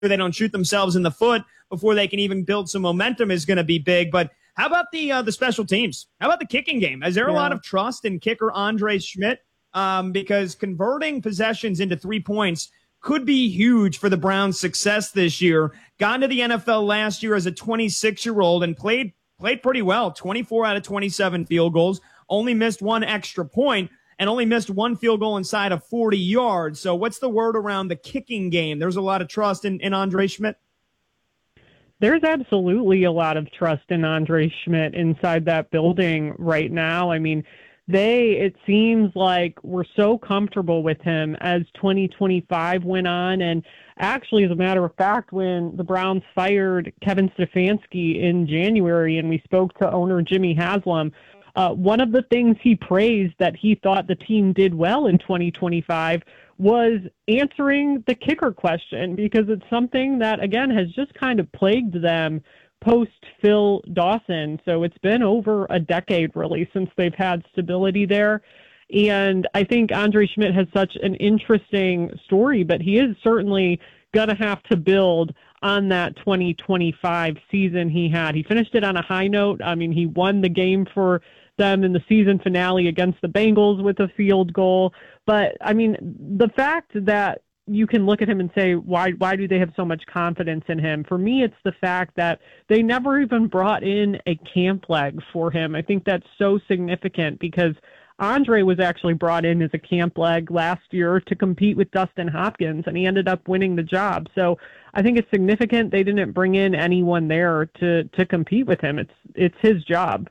they don't shoot themselves in the foot before they can even build some momentum is going to be big. But how about the special teams? How about the kicking game? Is there a lot of trust in kicker Andre Schmidt? Because converting possessions into 3 points could be huge for the Browns' success this year. Got into the NFL last year as a 26-year-old and played pretty well. 24 out of 27 field goals, only missed one extra point, and only missed one field goal inside of 40 yards. So what's the word around the kicking game? There's a lot of trust in Andre Schmidt. There's absolutely a lot of trust in Andre Schmidt inside that building right now. I mean, it seems like we're so comfortable with him as 2025 went on. And actually, as a matter of fact, when the Browns fired Kevin Stefanski in January and we spoke to owner Jimmy Haslam, one of the things he praised that he thought the team did well in 2025 was answering the kicker question, because it's something that, again, has just kind of plagued them post-Phil Dawson. So it's been over a decade, really, since they've had stability there. And I think Andre Schmidt has such an interesting story, but he is certainly going to have to build on that 2025 season he had. He finished it on a high note. I mean, he won the game for them in the season finale against the Bengals with a field goal. But, I mean, the fact that you can look at him and say, why do they have so much confidence in him? For me, it's the fact that they never even brought in a camp leg for him. I think that's so significant because Andre was actually brought in as a camp leg last year to compete with Dustin Hopkins, and he ended up winning the job. So I think it's significant they didn't bring in anyone there to compete with him. It's his job.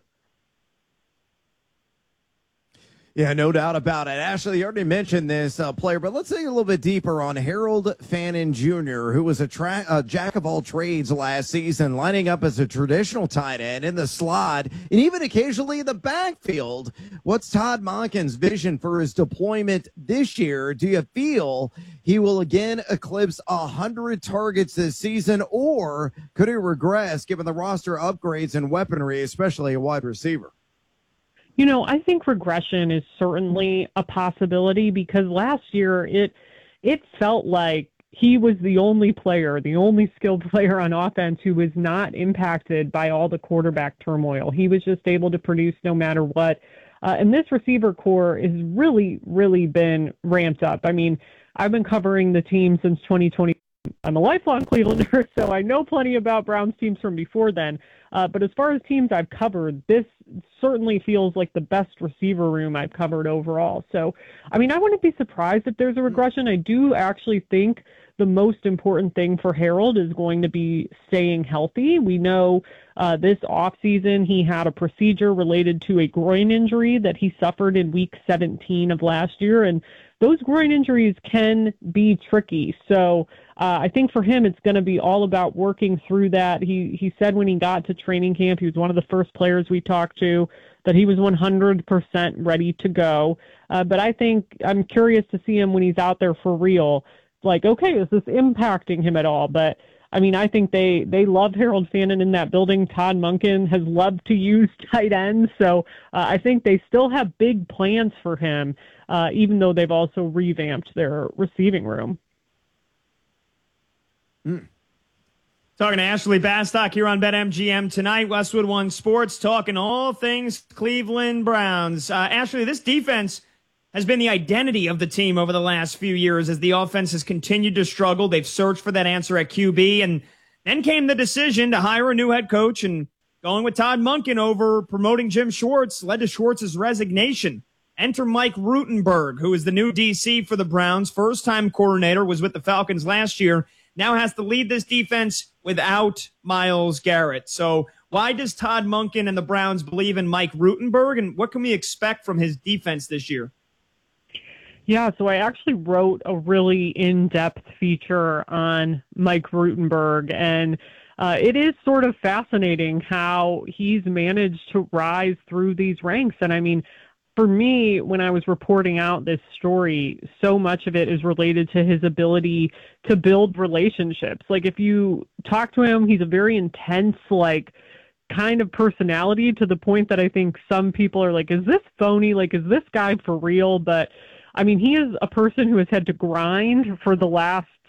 Yeah, no doubt about it. Ashley, you already mentioned this player, but let's dig a little bit deeper on Harold Fannin Jr., who was a jack of all trades last season, lining up as a traditional tight end in the slot and even occasionally in the backfield. What's Todd Monken's vision for his deployment this year? Do you feel he will again eclipse 100 targets this season, or could he regress given the roster upgrades and weaponry, especially a wide receiver? You know, I think regression is certainly a possibility because last year it felt like he was the only player, the only skilled player on offense who was not impacted by all the quarterback turmoil. He was just able to produce no matter what. And this receiver core has really, really been ramped up. I mean, I've been covering the team since 2020. I'm a lifelong Clevelander, so I know plenty about Browns teams from before then. But as far as teams I've covered, this certainly feels like the best receiver room I've covered overall. So, I mean, I wouldn't be surprised if there's a regression. I do actually think the most important thing for Harold is going to be staying healthy. We know this offseason he had a procedure related to a groin injury that he suffered in week 17 of last year, and those groin injuries can be tricky. So I think for him, it's going to be all about working through that. He said when he got to training camp, he was one of the first players we talked to, that he was 100% ready to go. But I think I'm curious to see him when he's out there for real. Like, okay, is this impacting him at all? But I mean, I think they love Harold Fannin in that building. Todd Monken has loved to use tight ends. So I think they still have big plans for him, even though they've also revamped their receiving room. Talking to Ashley Bastock here on BetMGM tonight. Westwood One Sports, talking all things Cleveland Browns. Ashley, this defense has been the identity of the team over the last few years as the offense has continued to struggle. They've searched for that answer at QB, and then came the decision to hire a new head coach, and going with Todd Monken over promoting Jim Schwartz led to Schwartz's resignation. Enter Mike Rutenberg, who is the new DC for the Browns. First-time coordinator, was with the Falcons last year. Now has to lead this defense without Myles Garrett. So why does Todd Monken and the Browns believe in Mike Rutenberg, and what can we expect from his defense this year? Yeah, so I actually wrote a really in-depth feature on Mike Rutenberg, and it is sort of fascinating how he's managed to rise through these ranks. And I mean, for me, when I was reporting out this story, so much of it is related to his ability to build relationships. Like, if you talk to him, he's a very intense, like, kind of personality, to the point that I think some people are like, is this phony? Like, is this guy for real? But I mean, he is a person who has had to grind for the last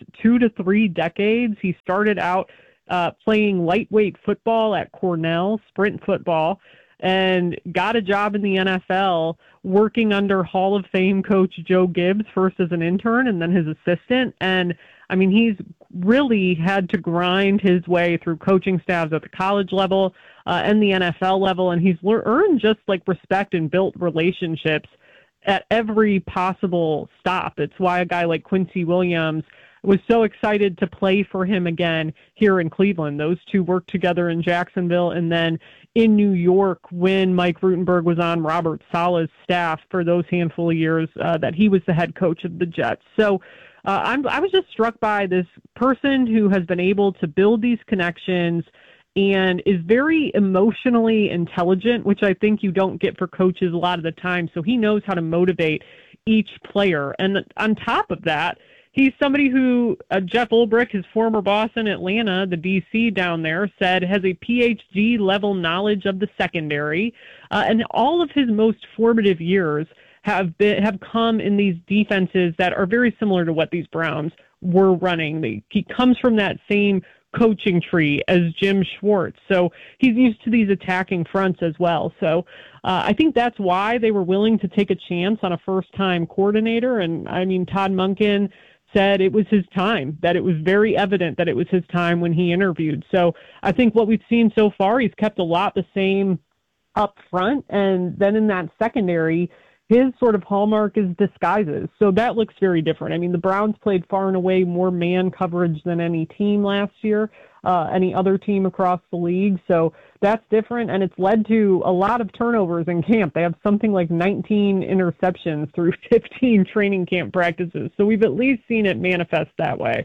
2 to 3 decades. He started out playing lightweight football at Cornell, sprint football, and got a job in the NFL working under Hall of Fame coach Joe Gibbs, first as an intern and then his assistant. And I mean, he's really had to grind his way through coaching staffs at the college level and the NFL level, and he's earned just like respect and built relationships at every possible stop. It's why a guy like Quincy Williams was so excited to play for him again here in Cleveland. Those two worked together in Jacksonville and then in New York when Mike Rutenberg was on Robert Saleh's staff for those handful of years that he was the head coach of the Jets. So I was just struck by this person who has been able to build these connections and is very emotionally intelligent, which I think you don't get for coaches a lot of the time. So he knows how to motivate each player. And on top of that, he's somebody who Jeff Ulbrich, his former boss in Atlanta, the DC down there, said has a PhD level knowledge of the secondary. And all of his most formative years have come in these defenses that are very similar to what these Browns were running. He comes from that same coaching tree as Jim Schwartz. So he's used to these attacking fronts as well. So I think that's why they were willing to take a chance on a first-time coordinator. And I mean, Todd Monken said it was his time, that it was very evident that it was his time when he interviewed. So I think what we've seen so far, he's kept a lot the same up front. And then in that secondary, his sort of hallmark is disguises. So that looks very different. I mean, the Browns played far and away more man coverage than any team last year, any other team across the league. So that's different, and it's led to a lot of turnovers in camp. They have something like 19 interceptions through 15 training camp practices. So we've at least seen it manifest that way.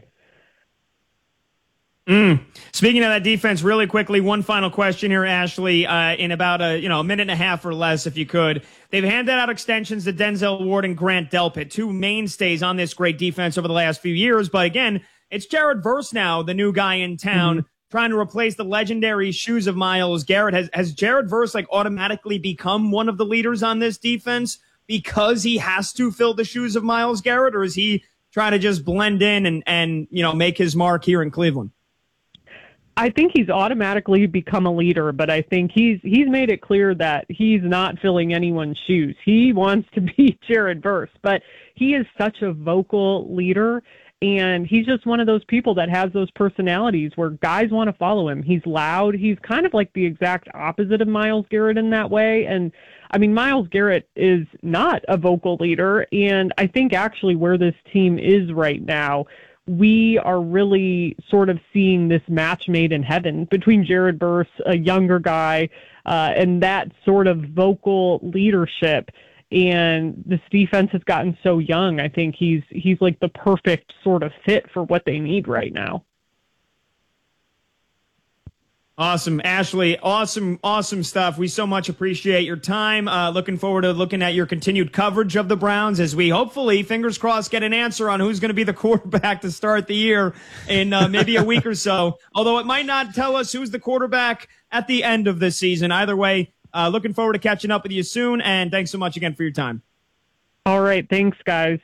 Speaking of that defense, really quickly, one final question here, Ashley. In about a minute and a half or less, if you could. They've handed out extensions to Denzel Ward and Grant Delpit, two mainstays on this great defense over the last few years. But again, it's Jared Verse now, the new guy in town, trying to replace the legendary shoes of Myles Garrett. Has Jared Verse automatically become one of the leaders on this defense because he has to fill the shoes of Myles Garrett, or is he trying to just blend in and make his mark here in Cleveland? I think he's automatically become a leader, but I think he's made it clear that he's not filling anyone's shoes. He wants to be Jared Verse, but he is such a vocal leader, and he's just one of those people that has those personalities where guys want to follow him. He's loud. He's kind of like the exact opposite of Myles Garrett in that way. And I mean, Myles Garrett is not a vocal leader, and I think actually where this team is right now, we are really sort of seeing this match made in heaven between Jared Verse, a younger guy, and that sort of vocal leadership. And this defense has gotten so young. I think he's like the perfect sort of fit for what they need right now. Awesome, Ashley. Awesome stuff. We so much appreciate your time. Looking forward to looking at your continued coverage of the Browns as we hopefully, fingers crossed, get an answer on who's going to be the quarterback to start the year in maybe a week or so. Although it might not tell us who's the quarterback at the end of this season. Either way, looking forward to catching up with you soon, and thanks so much again for your time. All right. Thanks, guys.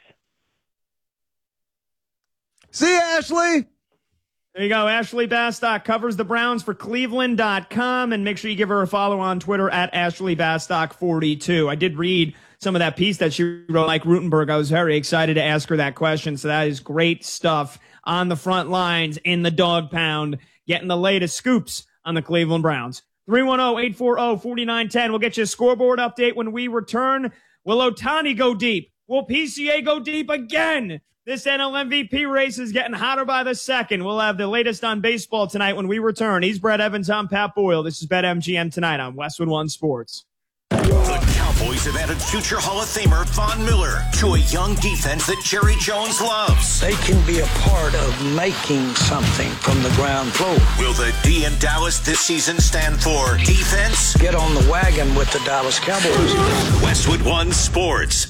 See you, Ashley. There you go. Ashley Bastock covers the Browns for Cleveland.com, and make sure you give her a follow on Twitter at AshleyBastock42. I did read some of that piece that she wrote, like Rutenberg. I was very excited to ask her that question. So that is great stuff on the front lines in the dog pound, getting the latest scoops on the Cleveland Browns. 310-840-4910. We'll get you a scoreboard update when we return. Will Ohtani go deep? Will PCA go deep again? This NL MVP race is getting hotter by the second. We'll have the latest on baseball tonight when we return. He's Brett Evans. I'm Pat Boyle. This is BetMGM tonight on Westwood One Sports. The Cowboys have added future Hall of Famer Von Miller to a young defense that Jerry Jones loves. They can be a part of making something from the ground floor. Will the D in Dallas this season stand for defense? Get on the wagon with the Dallas Cowboys. Westwood One Sports.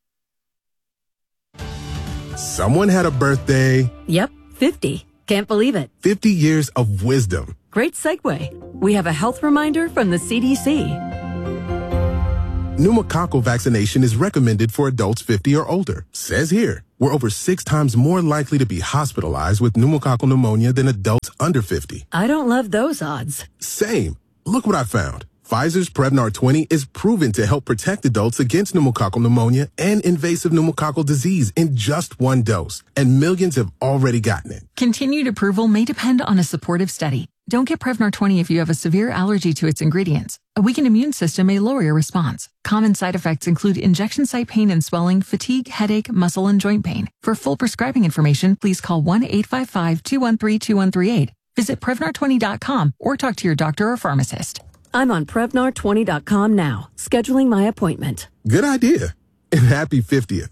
Someone had a birthday. Yep, 50. Can't believe it. 50 years of wisdom. Great segue. We have a health reminder from the CDC. Pneumococcal vaccination is recommended for adults 50 or older. Says here, We're over 6 times more likely to be hospitalized with pneumococcal pneumonia than adults under 50. I don't love those odds. Same. Look what I found. Pfizer's Prevnar 20 is proven to help protect adults against pneumococcal pneumonia and invasive pneumococcal disease in just 1 dose, and millions have already gotten it. Continued approval may depend on a supportive study. Don't get Prevnar 20 if you have a severe allergy to its ingredients. A weakened immune system may lower your response. Common side effects include injection site pain and swelling, fatigue, headache, muscle, and joint pain. For full prescribing information, please call 1-855-213-2138. Visit Prevnar20.com or talk to your doctor or pharmacist. I'm on Prevnar20.com now, scheduling my appointment. Good idea. And happy 50th.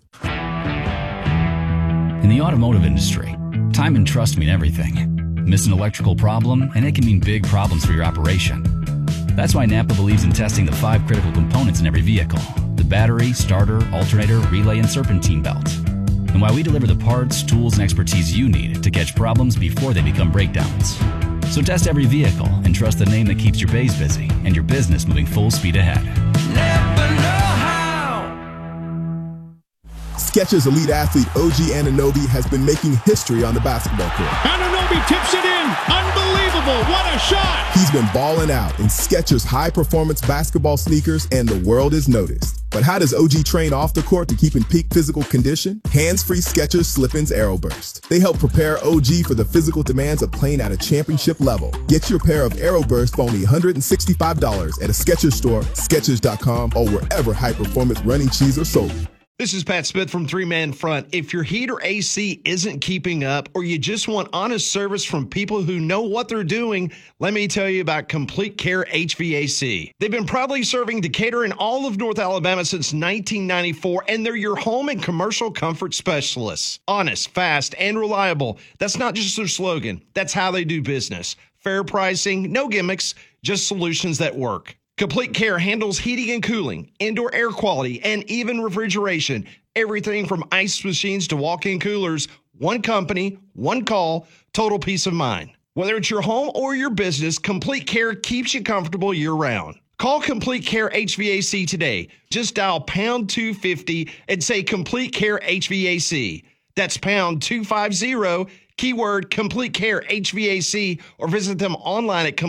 In the automotive industry, time and trust mean everything. Miss an electrical problem, and it can mean big problems for your operation. That's why Napa believes in testing the 5 critical components in every vehicle: the battery, starter, alternator, relay, and serpentine belt. And why we deliver the parts, tools, and expertise you need to catch problems before they become breakdowns. So test every vehicle and trust the name that keeps your bays busy and your business moving full speed ahead. Never know how. Skechers elite athlete OG Anunoby has been making history on the basketball court. Anunoby tips it in. Unbelievable. What a shot. He's been balling out in Skechers high-performance basketball sneakers, and the world has noticed. But how does OG train off the court to keep in peak physical condition? Hands-free Skechers Slip-ins Aeroburst. They help prepare OG for the physical demands of playing at a championship level. Get your pair of Aeroburst for only $165 at a Skechers store, Skechers.com, or wherever high-performance running shoes are sold. This is Pat Smith from 3-Man Front. If your heat or AC isn't keeping up, or you just want honest service from people who know what they're doing, let me tell you about Complete Care HVAC. They've been proudly serving Decatur and all of North Alabama since 1994, and they're your home and commercial comfort specialists. Honest, fast, and reliable. That's not just their slogan. That's how they do business. Fair pricing, no gimmicks, just solutions that work. Complete Care handles heating and cooling, indoor air quality, and even refrigeration. Everything from ice machines to walk-in coolers. One company, one call, total peace of mind. Whether it's your home or your business, Complete Care keeps you comfortable year-round. Call Complete Care HVAC today. Just dial pound 250 and say Complete Care HVAC. That's pound 250, keyword Complete Care HVAC, or visit them online at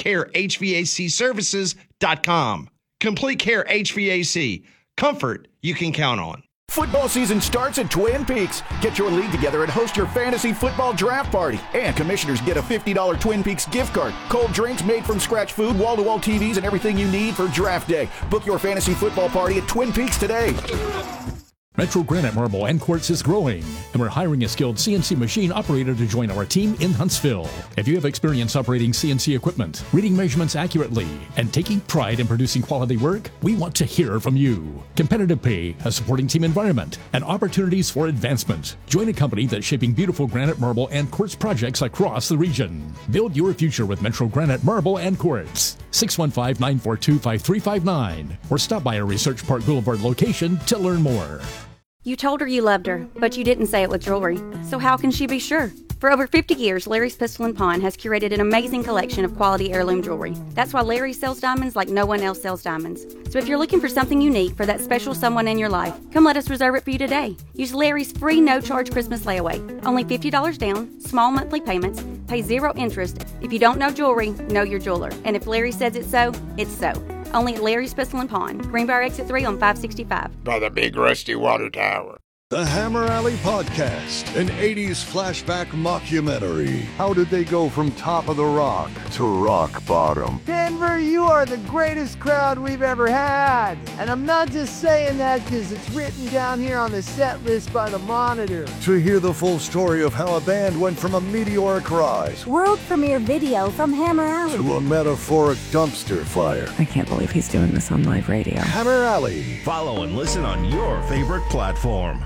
CompleteCareHVACservices.com. Complete Care HVAC. Comfort you can count on. Football season starts at Twin Peaks. Get your league together and host your fantasy football draft party. And commissioners get a $50 Twin Peaks gift card, cold drinks, made from scratch food, wall-to-wall TVs, and everything you need for draft day. Book your fantasy football party at Twin Peaks today. Metro Granite Marble and Quartz is growing, and we're hiring a skilled CNC machine operator to join our team in Huntsville. If you have experience operating CNC equipment, reading measurements accurately, and taking pride in producing quality work, we want to hear from you. Competitive pay, a supporting team environment, and opportunities for advancement. Join a company that's shaping beautiful granite, marble, and quartz projects across the region. Build your future with Metro Granite Marble and Quartz. 615-942-5359, or stop by our Research Park Boulevard location to learn more. You told her you loved her, but you didn't say it with jewelry. So how can she be sure? For over 50 years, Larry's Pistol and Pawn has curated an amazing collection of quality heirloom jewelry. That's why Larry sells diamonds like no one else sells diamonds. So if you're looking for something unique for that special someone in your life, come let us reserve it for you today. Use Larry's free no-charge Christmas layaway. Only $50 down, small monthly payments, pay 0 interest. If you don't know jewelry, know your jeweler. And if Larry says it's so, it's so. Only at Larry's Pistol and Pawn, Greenbrier Exit 3 on 565. By the big rusty water tower. The Hammer Alley Podcast, an 80s flashback mockumentary. How did they go from top of the rock to rock bottom? Denver, you are the greatest crowd we've ever had. And I'm not just saying that because it's written down here on the set list by the Monitor. To hear the full story of how a band went from a meteoric rise, world premiere video from Hammer Alley, to a metaphoric dumpster fire. I can't believe he's doing this on live radio. Hammer Alley. Follow and listen on your favorite platform.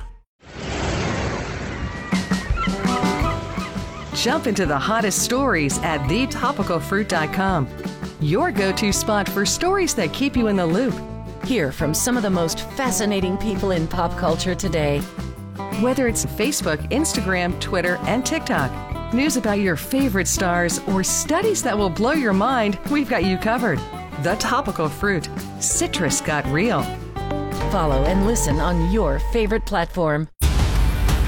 Jump into the hottest stories at thetopicalfruit.com. Your go-to spot for stories that keep you in the loop. Hear from some of the most fascinating people in pop culture today. Whether it's Facebook, Instagram, Twitter, and TikTok, news about your favorite stars, or studies that will blow your mind, we've got you covered. The Topical Fruit. Citrus got real. Follow and listen on your favorite platform.